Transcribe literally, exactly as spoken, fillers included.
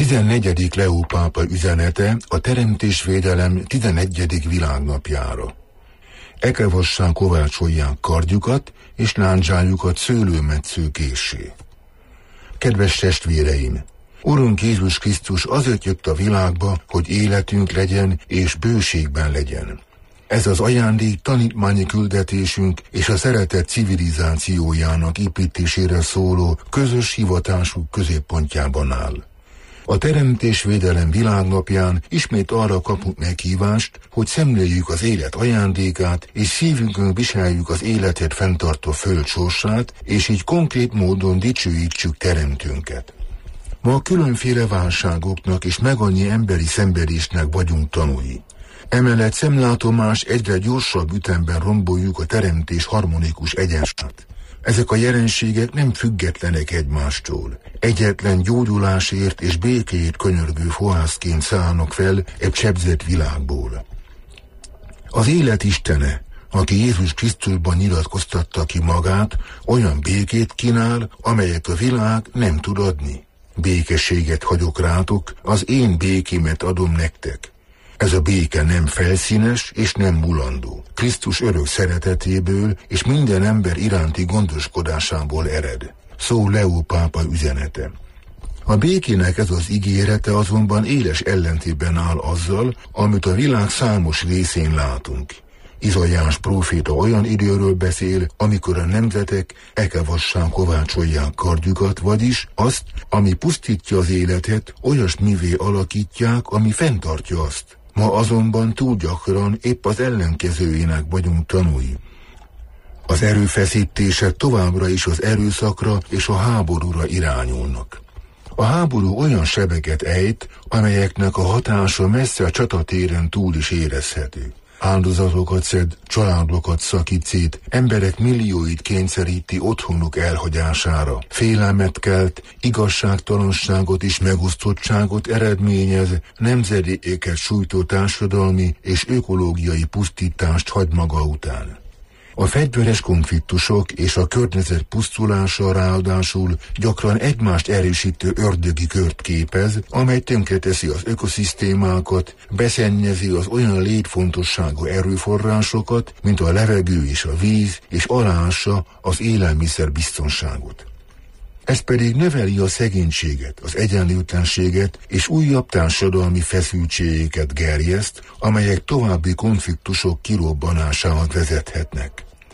tizennegyedik Leó pápa üzenete a teremtésvédelem tizennegyedik világnapjára. Ekevassá kovácsolják kardjukat, és lándzsájukat szőlőmetsző késsé. Kedves testvéreim! Urunk Jézus Krisztus azért jött a világba, hogy életünk legyen és bőségben legyen. Ez az ajándék tanítmányi küldetésünk és a szeretet civilizációjának építésére szóló közös hivatásuk középpontjában áll. A teremtésvédelem világnapján ismét arra kapunk meghívást, hogy szemléljük az élet ajándékát, és szívünkön viseljük az életet fenntartó föld sorsát, és így konkrét módon dicsőítsük teremtőnket. Ma különféle válságoknak és megannyi emberi szenvedésnek vagyunk tanúi. Emellett szemlátomás egyre gyorsabb ütemben romboljuk a teremtés harmonikus egyensúlyát. Ezek a jelenségek nem függetlenek egymástól. Egyetlen gyógyulásért és békéért könyörgő fohászként szállnak fel egy sebzett világból. Az élet istene, aki Jézus Krisztusban nyilatkoztatta ki magát, olyan békét kínál, amelyet a világ nem tud adni. Békességet hagyok rátok, az én békémet adom nektek. Ez a béke nem felszínes és nem mulandó. Krisztus örök szeretetéből és minden ember iránti gondoskodásából ered. Szó Leó pápa üzenete. A békének ez az ígérete azonban éles ellentétben áll azzal, amit a világ számos részén látunk. Izaiás próféta olyan időről beszél, amikor a nemzetek ekevassá kovácsolják kardjukat, vagyis azt, ami pusztítja az életet, olyasmivé alakítják, ami fenntartja azt. Ma azonban túl gyakran épp az ellenkezőjének vagyunk tanúi. Az erőfeszítések továbbra is az erőszakra és a háborúra irányulnak. A háború olyan sebeket ejt, amelyeknek a hatása messze a csatatéren túl is érezhető. Áldozatokat szed, családokat szakít szét, emberek millióit kényszeríti otthonuk elhagyására. Félelmet kelt, igazságtalanságot és megosztottságot eredményez, nemzedékeket sújtó társadalmi és ökológiai pusztítást hagy maga után. A fegyveres konfliktusok és a környezet pusztulása ráadásul gyakran egymást erősítő ördögi kört képez, amely tönkreteszi az ökoszisztémákat, beszennyezi az olyan létfontosságú erőforrásokat, mint a levegő és a víz, és aláássa az élelmiszer biztonságot. Ez pedig növeli a szegénységet, az egyenlőtlenséget és újabb társadalmi feszültségeket gerjeszt, amelyek további konfliktusok kirobbanásához vezethetnek.